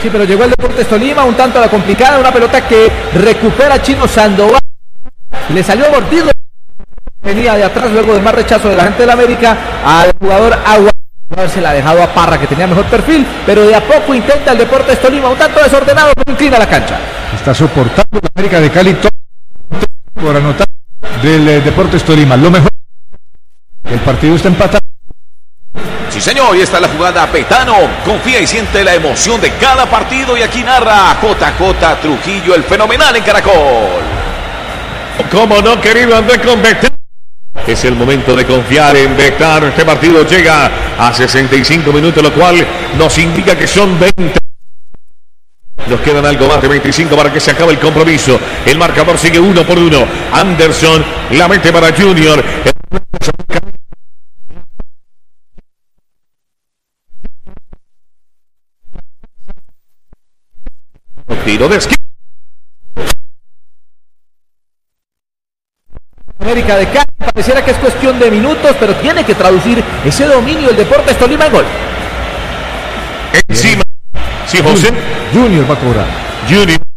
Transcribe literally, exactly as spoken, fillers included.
Sí, pero llegó el Deportes Tolima, un tanto a la complicada, una pelota que recupera Chino Sandoval. Le salió mordido. Venía de atrás luego del más rechazo de la gente de la América al jugador Agua. Se la ha dejado a Parra, que tenía mejor perfil, pero de a poco intenta el Deportes Tolima, un tanto desordenado, pero inclina la cancha. Está soportando la América de Cali todo por anotar del eh, Deportes Tolima. Lo mejor, el partido está empatado. Sí, señor, y está la jugada. Petano confía y siente la emoción de cada partido, y aquí narra J J Trujillo, el fenomenal en Caracol. ¿Cómo no, querido Andrés, con Betano? Es el momento de confiar en Betano. Este partido llega a sesenta y cinco minutos, lo cual nos indica que son veinte. Nos quedan algo más de veinticinco para que se acabe el compromiso. El marcador sigue uno por uno. Anderson la mete para Junior. Tiro de esquina. América de Cali, pareciera que es cuestión de minutos, pero tiene que traducir ese dominio del Deportes Tolima en gol. Encima. Sí, José. Junior va a cobrar. Junior.